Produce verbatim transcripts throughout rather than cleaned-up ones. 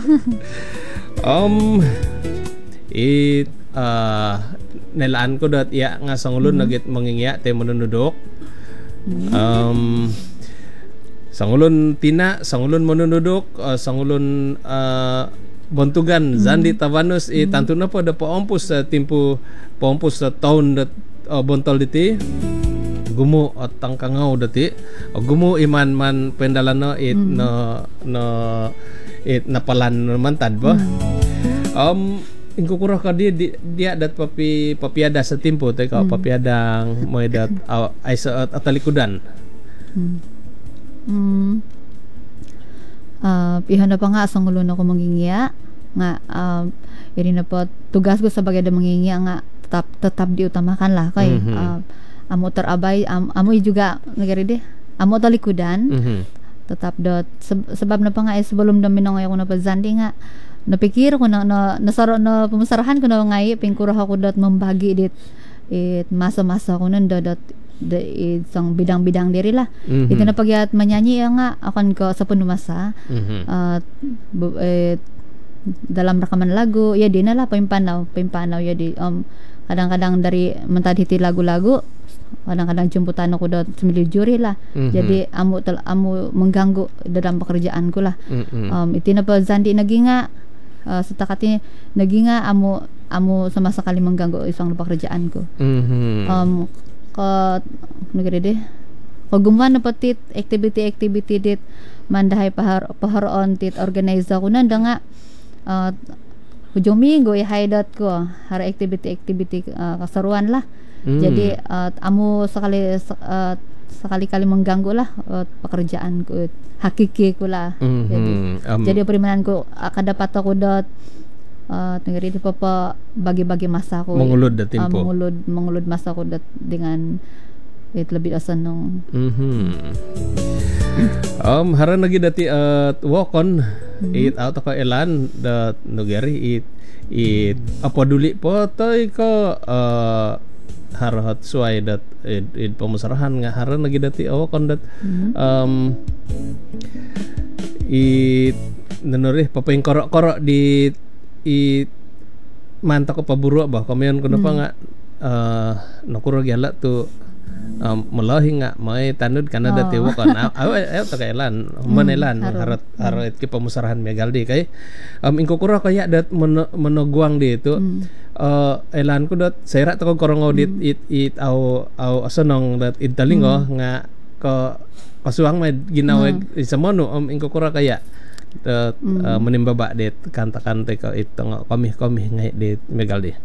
um it uh, nelaan ko dat iya nga sangulun mm-hmm. nagit mangingya te manunudok. Mm-hmm. Um sangulun tina, sangulun manunudok, uh, sangulun uh, bontugan mm-hmm. Zandi Tavanus mm-hmm. i tanto na po da paompos sa timpo paompos sa taon dat uh, bontol diti. Gumo at tangkangaw dati o gumo iman man pendalan no it mm. no no it napalan naman tad ba mm. um ingkukura ka di dia dat papi papiada sa timpo tay ka mm. papiadang mo dat uh, ay sa atalikudan mm. mm. uh, pihan na pa nga sang ulo na ko mangingiya nga uh, iri na po tugas ko sa bagay da mangingiya nga tetap tetap diutamakan lah kay mm-hmm. uh, amo terabay am, amo juga negeri deh amo talikudan mm-hmm. tetap dot se, sebab na pa nga eh, sebelum na minangay ako na pazandi nga napikir ko na na nasaro na pumasarahan ko na ngay pingkurah ako dot membagi dit it masa-masa ko nun dot de isang bidang-bidang diri lah mm-hmm. Itu na pagyat manyanyi ya nga akan ko sa punumasa mm-hmm. uh, bu, eh, dalam rekaman lagu ya di na lah pimpanaw pimpanaw ya di um, kadang-kadang dari mentaditi lagu-lagu kadang-kadang jemputan aku dot sembilan juri lah mm-hmm. Jadi amu tel, amu mengganggu dalam pekerjaanku lah mm-hmm. um, itu napa zandi naginga uh, setakatnya naginga amu amu sama sekali mengganggu isang pekerjaanku mm-hmm. um, ke negeri deh kagumuan napatit activity-activity dit mandahay pahar paharon tit organizer ko nanda nga uh, ujung minggu ya haidat ko hari activity-activity uh, kasaruan lah. Hmm. Jadi uh, amu sekali uh, sekali-kali mengganggu lah uh, pekerjaan ku hakiki ku lah. Mm-hmm. Jadi um. jadi perimanan ku akan dapat aku dot uh, negeri di papa bagi-bagi masa ku mengulud dat tempo. Uh, mengulud mengulud masa ku dot dengan it lebih asanong. Mhm. Um haran lagi dati uh, wakon mm-hmm. it out ka elan dat negeri it it apa duli po toy ko uh, harahat suai dat id, id pemusarahan nga haran lagi dati awakon dat mm-hmm. um it nanurih papaing korok-korok di i manta ko paburo ba kamayon kuno pa nga uh, nakuro gyala to um, melahi nga may tanud kana dati oh. wakon aw aw ta kailan manelan mm, harat harat ki pemusarahan megaldi kay um ingkukura kaya dat menogwang di itu mm. Uh, elan ko dat sayra to ko korong audit mm. it it au au asanong dat idtalingo mm. nga ko kasuang may ginawa mm. isamono um ingkukura kaya dat mm. uh, menimbaba det kanta-kanta ko itong komih-komih ngai dit megaldi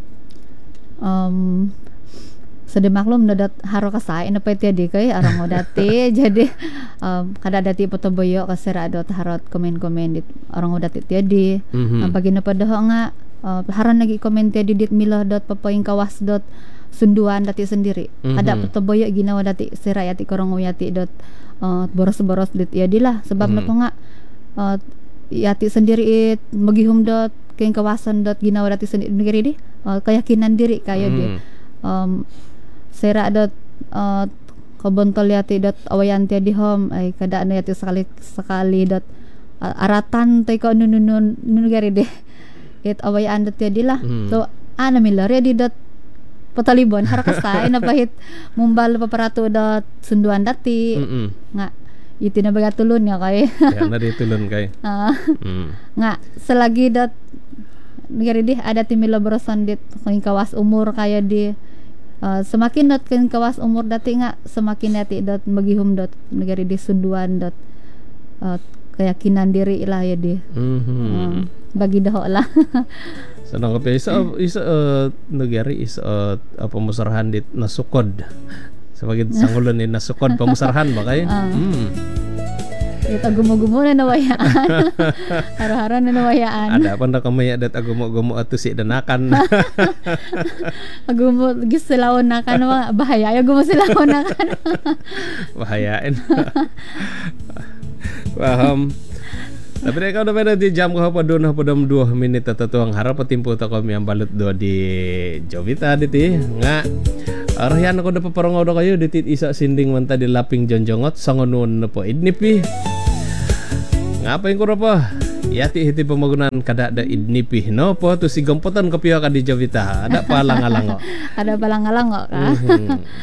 um sedih maklum nadat haro kasai na pati adi kay arang mo dati jadi um, kada dati potoboyo kasira dot harot komen-komen dit arang mo dati tiadi mm-hmm. um, pagi na padaho nga uh, haran lagi komen tiadi dit milah dot papaing kawas dot sunduan dati sendiri mm-hmm. Ada potoboyo ginawa dati sira yati korong yati dot uh, boros-boros dit tiadi lah sebab mm-hmm. napa nga uh, yati sendiri it magihum dot kaing kawasan dot ginawa dati sendiri negeri di uh, keyakinan diri kaya mm-hmm. di um, sera dot uh, kabontol yati dot awayan ti di home ay kada ano yati sekali sekali dot uh, aratan tay ko nunun nunugari deh it awayan dot ti lah mm. So ana milare di dot patalibon harakasay na pahit mumbal paparato dot sunduan dati mm-mm. Nga iti na baga tulon nga kay ya na di tulon kay uh, mm. Nga selagi dot nugari deh ada ti milabrosan dit kung kawas umur kaya di Uh, semakin dot kan kawas umur dati nga semakin dati dot magihum dot negari di sunduan dot uh, keyakinan diri lah ya di mm-hmm. uh, bagi daho lah senang apa isa isa uh, negari isa uh, pemusarahan di nasukod sebagai sanggulun ni nasukod pemusarahan makay uh. mm. Ito gumo-gumo na nawayaan. Haro-haro na nawayaan. Ada pa na kamaya dat agumo-gumo ato si danakan. Agumo gisilawon na kan bahaya ayo gumo silawon na kan. Bahayain. Paham. Tapi ikaw na pwede di jam ko pa doon pa dam dua minit tatuang harap patimpo ta kami ang balot do di Jovita diti nga arayan ako na paparangaw na kayo ditit isa sinding man ta di laping jonjongot sangonon na po idnipi nga pa yung kura pa Ya ti hiti pembangunan kada ada idnipih no po tu si gompotan kopio ka di jawita ada palang-alang kok. Ada balang-alang kok. Mhm.